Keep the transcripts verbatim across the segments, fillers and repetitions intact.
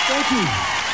Thank you.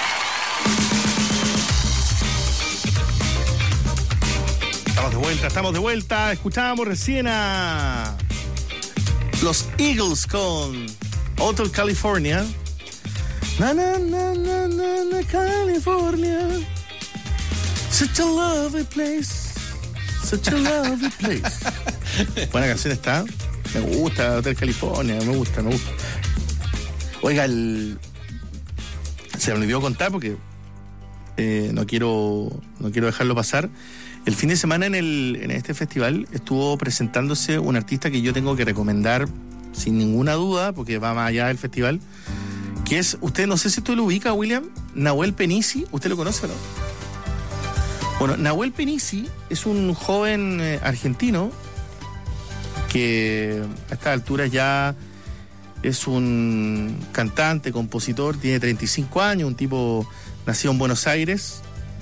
Estamos de vuelta, estamos de vuelta. Escuchábamos recién a los Eagles con Hotel California. Na, na, na, na, na, na, California. Such a lovely place. Such a lovely place. Buena canción está. Me gusta Hotel California, me gusta, me gusta. Oiga, el... se me olvidó contar porque eh, no quiero no quiero dejarlo pasar. El fin de semana en el en este festival estuvo presentándose un artista que yo tengo que recomendar sin ninguna duda, porque va más allá del festival, que es, usted, no sé si usted lo ubica, William, Nahuel Penisi. ¿Usted lo conoce o no? Bueno, Nahuel Penisi es un joven eh, argentino que a esta altura ya es un cantante, compositor, tiene treinta y cinco años, un tipo nacido en Buenos Aires,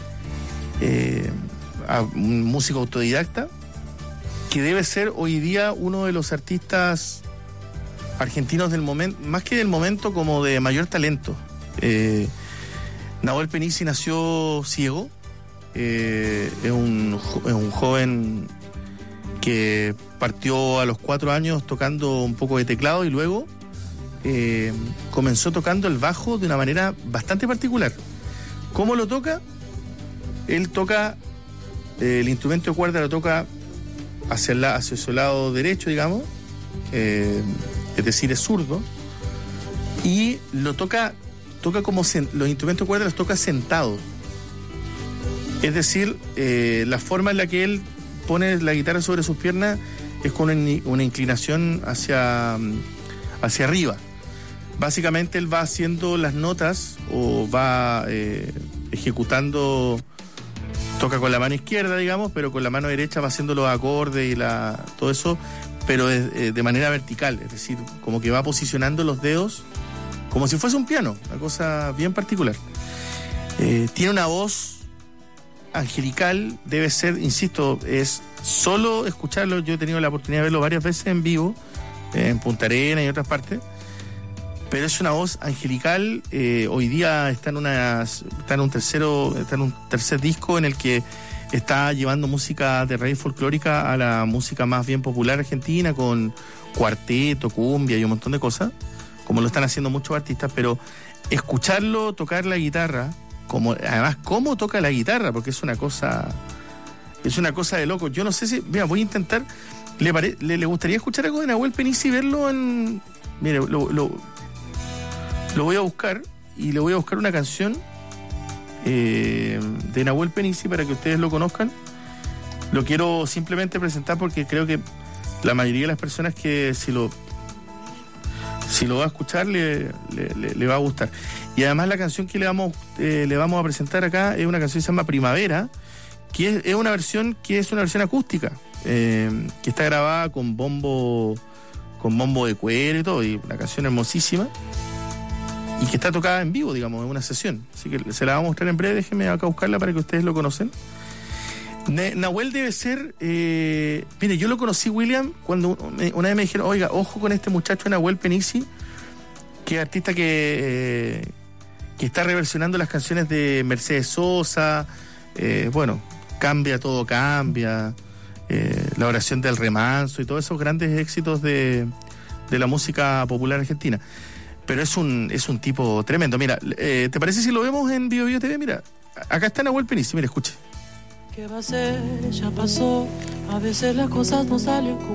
eh, un músico autodidacta, que debe ser hoy día uno de los artistas argentinos del momento, más que del momento, como de mayor talento. Eh, Nahuel Penisi nació ciego, eh, es, un, es un joven que partió a los cuatro años tocando un poco de teclado y luego eh, comenzó tocando el bajo de una manera bastante particular. ¿Cómo lo toca? Él toca, eh, el instrumento de cuerda lo toca hacia, el, hacia su lado derecho, digamos, eh, es decir, es zurdo, y lo toca, toca como sen, los instrumentos de cuerda los toca sentado. Es decir, eh, la forma en la que él pone la guitarra sobre sus piernas es con una, una inclinación hacia, hacia arriba. Básicamente él va haciendo las notas o va eh, ejecutando, toca con la mano izquierda, digamos, pero con la mano derecha va haciendo los acordes y la, todo eso, pero de, eh, de manera vertical, es decir, como que va posicionando los dedos como si fuese un piano, una cosa bien particular. Eh, tiene una voz angelical, debe ser, insisto, es solo escucharlo. Yo he tenido la oportunidad de verlo varias veces en vivo, eh, en Punta Arenas y otras partes, pero es una voz angelical. Eh, hoy día está en una, está en un tercero, está en un tercer disco en el que está llevando música de raíz folclórica a la música más bien popular argentina, con cuarteto, cumbia y un montón de cosas, como lo están haciendo muchos artistas. Pero escucharlo tocar la guitarra, como además cómo toca la guitarra, porque es una cosa es una cosa de loco. Yo no sé si, mira, voy a intentar, le, pare, le, le gustaría escuchar algo de Nahuel Penisi y verlo en, mire, lo, lo, lo voy a buscar y le voy a buscar una canción eh, de Nahuel Penisi para que ustedes lo conozcan. Lo quiero simplemente presentar porque creo que la mayoría de las personas que si lo si lo va a escuchar le, le, le, le va a gustar. Y además la canción que le vamos eh, le vamos a presentar acá es una canción que se llama Primavera, que es, es una versión que es una versión acústica, eh, que está grabada con bombo con bombo de cuero y todo, y una canción hermosísima, y que está tocada en vivo, digamos, en una sesión. Así que se la vamos a mostrar en breve. Déjenme acá buscarla para que ustedes lo conocen. Nahuel debe ser, eh, mire, yo lo conocí, William, cuando una vez me dijeron, oiga, ojo con este muchacho Nahuel Penisi, que es artista que, eh, que está reversionando las canciones de Mercedes Sosa, eh, bueno, Cambia, Todo Cambia, eh, La Oración del Remanso y todos esos grandes éxitos de, de la música popular argentina. Pero es un, es un tipo tremendo. Mira, eh, ¿te parece si lo vemos en Bio Bio T V? Mira, acá está Nahuel Penisi, mira, escuche. ¿Qué va a ser? Ya pasó. A veces las cosas no salen como